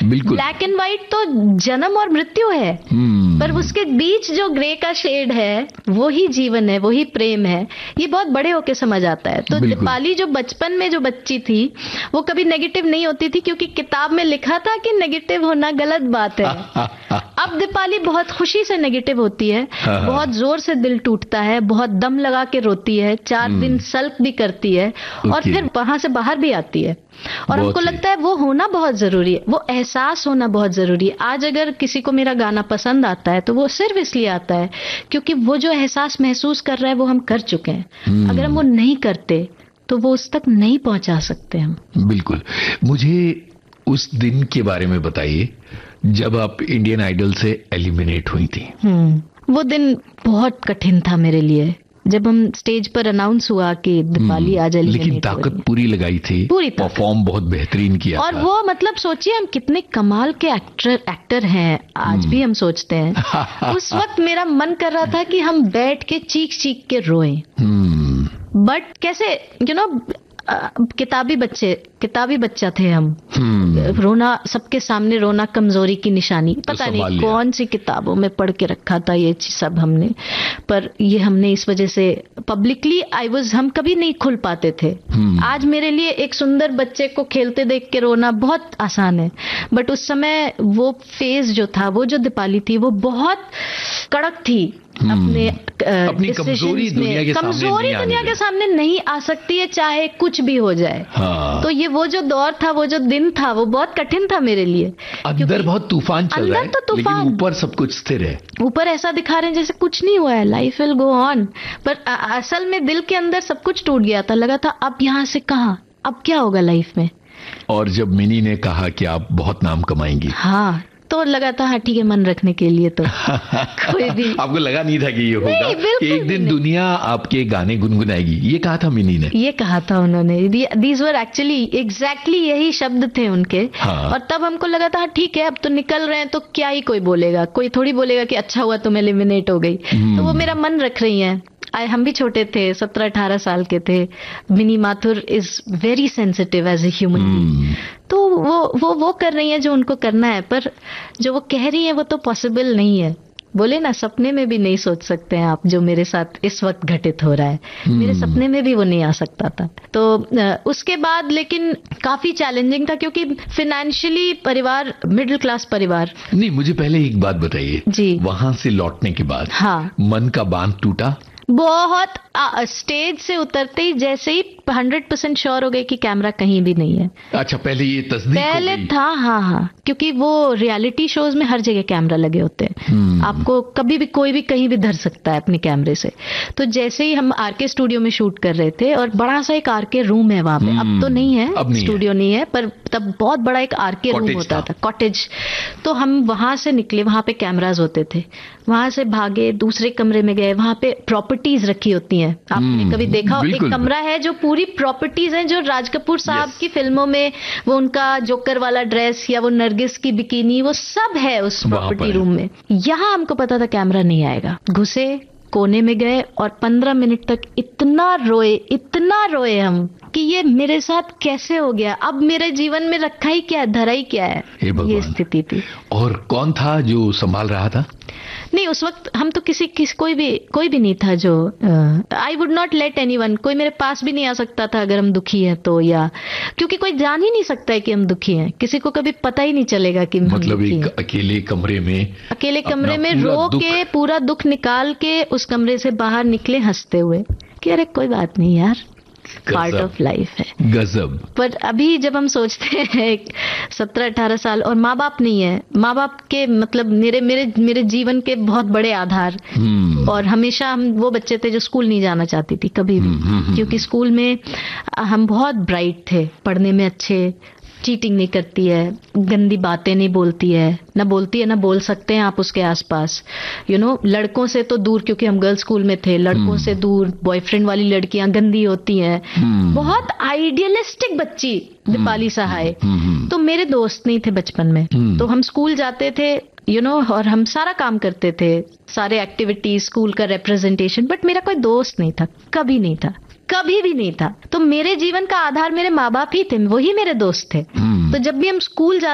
बिल्कुल। Black and white तो जन्म और मृत्यु है, पर उसके बीच जो ग्रे का शेड है वो ही जीवन है, वो ही प्रेम है। ये बहुत बड़े होके समझ आता है। तो दीपाली जो बचपन में जो बच्ची थी वो कभी नेगेटिव नहीं होती थी, क्योंकि किताब में लिखा था कि नेगेटिव होना गलत बात है। अब दीपाली बहुत खुशी से नेगेटिव होती है, बहुत जोर से दिल टूटता है, बहुत दम लगा के रोती है, 4 दिन सल्प भी करती है और फिर वहां से बाहर भी आती है। और हमको लगता है वो होना बहुत जरूरी है, वो एहसास होना बहुत जरूरी है। आज अगर किसी को मेरा गाना पसंद आता है तो वो सिर्फ इसलिए आता है क्योंकि वो जो एहसास महसूस कर रहा है वो हम कर चुके हैं। अगर हम वो नहीं करते तो वो उस तक नहीं पहुंचा सकते हम। बिल्कुल। मुझे उस दिन के बारे में बताइए जब आप इंडियन आइडल से एलिमिनेट हुई थी। वो दिन बहुत कठिन था मेरे लिए। जब हम स्टेज पर अनाउंस हुआ कि दीपाली आज एलिमिनेट, लेकिन ताकत पूरी लगाई थी, पूरी परफॉर्म बहुत बेहतरीन किया और था। वो मतलब सोचिए हम कितने कमाल के एक्टर हैं, आज भी हम सोचते हैं। उस वक्त मेरा मन कर रहा था कि हम बैठ के चीख चीख के रोएं, बट कैसे किताबी बच्चा थे हम। रोना सबके सामने, रोना कमजोरी की निशानी, पता नहीं कौन सी किताबों में पढ़ के रखा था ये सब हमने, पर ये हमने इस वजह से पब्लिकली हम कभी नहीं खुल पाते थे। आज मेरे लिए एक सुंदर बच्चे को खेलते देख के रोना बहुत आसान है, बट उस समय वो फेज जो था, वो जो दीपाली थी वो बहुत कड़क थी। अपनी कमजोरी दुनिया के सामने नहीं आ सकती है, चाहे कुछ भी हो जाए। तो ये वो जो दौर था, वो जो दिन था, वो बहुत कठिन था मेरे लिए। अंदर बहुत तूफान चल रहा है, तो लेकिन ऊपर सब कुछ स्थिर है। ऊपर ऐसा दिखा रहे हैं जैसे कुछ नहीं हुआ है, लाइफ विल गो ऑन, पर असल में दिल के अंदर सब कुछ टूट गया था। लगा था अब यहाँ से कहाँ, अब क्या होगा लाइफ में। और जब मिनी ने कहा कि आप बहुत नाम कमाएंगी, हाँ, तो लगा था हाँ ठीक है, मन रखने के लिए तो कोई भी आपको लगा नहीं था कि ये होगा कि एक दिन दुनिया आपके गाने गुनगुनाएगी। ये कहा था मिनी ने, ये कहा था उन्होंने। दीज वर एक्चुअली एग्जैक्टली यही शब्द थे उनके। और तब हमको लगा था ठीक है, अब तो निकल रहे हैं तो क्या ही कोई बोलेगा, कोई थोड़ी बोलेगा कि अच्छा हुआ तुम एलिमिनेट हो गई। तो वो मेरा मन रख रही हैं। हम भी छोटे थे, 17-18 साल के थे। Mini Mathur is very sensitive as a human being. तो वो कर रही है जो उनको करना है, पर जो वो कह रही है वो तो पॉसिबल नहीं है। बोले ना, सपने में भी नहीं सोच सकते हैं आप जो मेरे साथ इस वक्त घटित हो रहा है। मेरे सपने में भी वो नहीं आ सकता था। तो उसके बाद लेकिन काफी चैलेंजिंग था, क्योंकि फाइनेंशियली परिवार मिडिल क्लास परिवार। नहीं, मुझे पहले एक बात बताइए जी, वहां से लौटने के बाद मन का बांध टूटा बहुत। स्टेज से उतरते ही जैसे ही 100% श्योर हो गए कि कैमरा कहीं भी नहीं है। अच्छा, पहले ये तस्दीक पहले हो गई। था, हाँ, क्योंकि वो रियलिटी शोज में हर जगह कैमरा लगे होते हैं। आपको कभी भी कोई भी कहीं भी धर सकता है अपने कैमरे से। तो जैसे ही हम आरके स्टूडियो में शूट कर रहे थे, और बड़ा सा एक आरके रूम है वहां पे, अब तो नहीं है, स्टूडियो नहीं है, पर तब बहुत बड़ा एक आरके रूम होता था, कॉटेज। तो हम वहां से निकले, वहां पे कैमराज होते थे, वहां से भागे, दूसरे कमरे में गए, वहां पे प्रॉपर्टीज रखी होती हैं। आपने कभी देखा, एक कमरा है जो पूरी प्रॉपर्टीज हैं, जो राज कपूर साहब की फिल्मों में वो उनका जोकर वाला ड्रेस या वो नरगिस की बिकिनी, वो सब है उस प्रॉपर्टी रूम में। यहाँ हमको पता था कैमरा नहीं आएगा। घुसे, कोने में गए और 15 मिनट तक इतना रोए हम कि ये मेरे साथ कैसे हो गया, अब मेरे जीवन में रखा ही क्या है, धरा ही क्या है, ये स्थिति थी। और कौन था जो संभाल रहा था? नहीं, उस वक्त हम तो कोई भी नहीं था जो I would not let anyone, कोई मेरे पास भी नहीं आ सकता था अगर हम दुखी हैं तो, या क्योंकि कोई जान ही नहीं सकता है कि हम दुखी हैं, किसी को कभी पता ही नहीं चलेगा कि मतलब एक अकेले कमरे में रो के पूरा दुख निकाल के उस कमरे से बाहर निकले हंसते हुए कि अरे कोई बात नहीं यार, पार्ट ऑफ लाइफ है। गजब। पर अभी जब हम सोचते हैं 17-18 साल और माँ बाप नहीं है, माँ बाप के मतलब मेरे जीवन के बहुत बड़े आधार, और हमेशा हम वो बच्चे थे जो स्कूल नहीं जाना चाहती थी कभी भी, क्योंकि स्कूल में हम बहुत ब्राइट थे, पढ़ने में अच्छे, चीटिंग नहीं करती है, गंदी बातें नहीं बोलती है, ना बोल सकते हैं आप उसके आसपास, लड़कों से तो दूर, क्योंकि हम गर्ल्स स्कूल में थे, लड़कों से दूर, बॉयफ्रेंड वाली लड़कियां गंदी होती हैं, बहुत आइडियलिस्टिक बच्ची दीपाली सहाय। तो मेरे दोस्त नहीं थे बचपन में, तो हम स्कूल जाते थे और हम सारा काम करते थे, सारे एक्टिविटीज, स्कूल का रिप्रेजेंटेशन, बट मेरा कोई दोस्त नहीं था, कभी नहीं था, कभी भी नहीं था। तो मेरे जीवन का आधार मेरे माँ बाप ही थे, वही मेरे दोस्त थे। तो जब भी हम स्कूल